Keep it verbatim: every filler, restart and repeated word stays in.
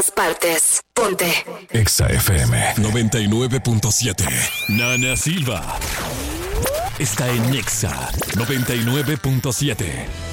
partes. Ponte Exa F M noventa y nueve punto siete. Nana Silva está en Exa noventa y nueve punto siete.